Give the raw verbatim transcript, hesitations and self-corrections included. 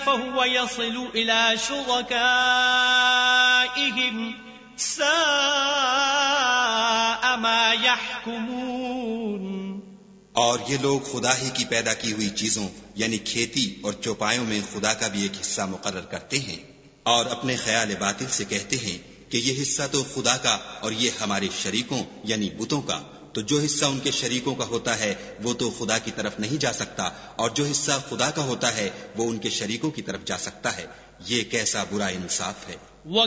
फहुव यसिलु इला शुरकाइहिम साअ मा यहकुमून। और ये लोग खुदा ही की पैदा की हुई चीजों यानी खेती और चौपायों में खुदा का भी एक हिस्सा मुकर्रर करते हैं और अपने ख्याल बातिल से कहते हैं कि ये हिस्सा तो खुदा का और ये हमारे शरीकों यानी बुतों का, तो जो हिस्सा उनके शरीकों का होता है वो तो खुदा की तरफ नहीं जा सकता और जो हिस्सा खुदा का होता है वो उनके शरीकों की तरफ जा सकता है। ये कैसा बुरा इंसाफ है।